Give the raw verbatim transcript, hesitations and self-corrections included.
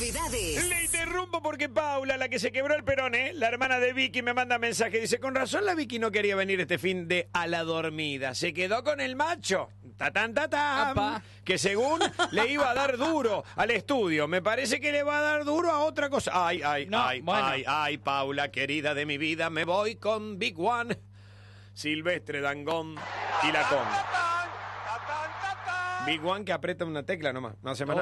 Novedades. Le interrumpo porque Paula, la que se quebró el peroné, la hermana de Vicky, me manda mensaje. Dice, con razón la Vicky no quería venir este fin de a la dormida. Se quedó con el macho. Tatán, tatán. Que según le iba a dar duro al estudio. Me parece que le va a dar duro a otra cosa. Ay, ay, No, ay, bueno. ay, ay, Paula, querida de mi vida, me voy con Big One, Silvestre Dangond y la Con. Big One que aprieta una tecla nomás. No hace más nada.